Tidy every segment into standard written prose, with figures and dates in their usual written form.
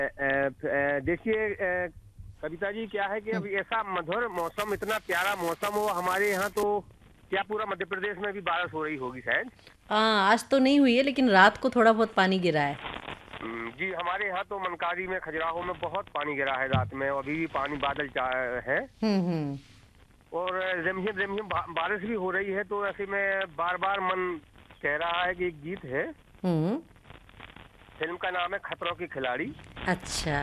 देखिए कविता जी, क्या है कि हम्म। अभी ऐसा मधुर मौसम, इतना प्यारा मौसम हो हमारे यहाँ, तो क्या पूरा मध्य प्रदेश में भी बारिश हो रही होगी शायद। हाँ, आज तो नहीं हुई है लेकिन रात को थोड़ा बहुत पानी गिरा है। जी, हमारे यहाँ तो मनकारी में, खजुराहो में बहुत पानी गिरा है रात में, और अभी भी पानी बादल है। हम्म। और रिमझिम रिमझिम बारिश भी हो रही है, तो ऐसे में बार बार मन कह रहा है कि एक गीत है, हम्म। फिल्म का नाम है खतरों के खिलाड़ी। अच्छा।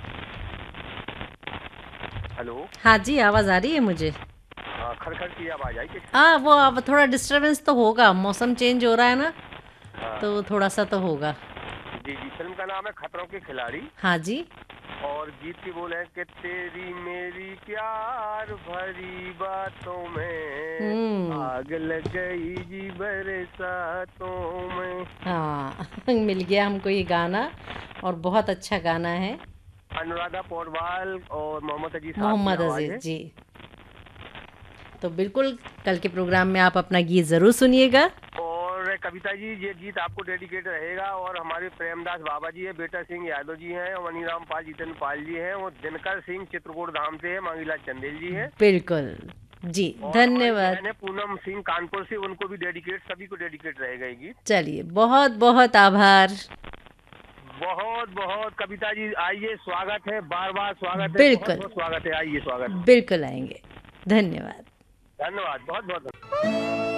हेलो। हाँ जी, आवाज़ आ रही है मुझे। हाँ, खड़खड़ की आवाज आई कुछ। वो अब थोड़ा डिस्टरबेंस तो होगा, मौसम चेंज हो रहा है ना, तो हाँ थोड़ा सा तो होगा। जी जी, फिल्म का नाम है खतरों के खिलाड़ी। हाँ जी। और गीत की बोल है कि तेरी मेरी प्यार भरी बातों में हम्म। आग लग गई जी बरसातों में। हाँ मिल गया हमको ये गाना, और बहुत अच्छा गाना है। अनुराधा पौडवाल और मोहम्मद अजी साहब की मोहम्मद आवाज अजीज है। जी। तो बिल्कुल कल के प्रोग्राम में आप अपना गीत ज़रूर सुनिएगा। और कविता जी, ये गीत आपको डेडिकेट रहेगा, और हमारे प्रेमदास बाबा जी है, बेटा सिंह यादव जी हैं, और मनीराम पाल, जितन पाल जी हैं, और दिनकर सिंह चित्रकूट धाम से है, मांगीलाल चंदेल जी हैं, बिल्कुल। जी, और हमारी धन्यवाद। बहन है पूनम सिंह कानपुर से, उनको भी डेडिकेट, सभी को डेडिकेट रहेगा ये गीत। चलिए, बहुत बहुत आभार। बहुत बहुत कविता जी, आइए, स्वागत है, बार बार स्वागत है, बहुत बिल्कुल। बहुत स्वागत है, आइए, स्वागत। बिल्कुल आएंगे। धन्यवाद। धन्यवाद, बहुत बहुत।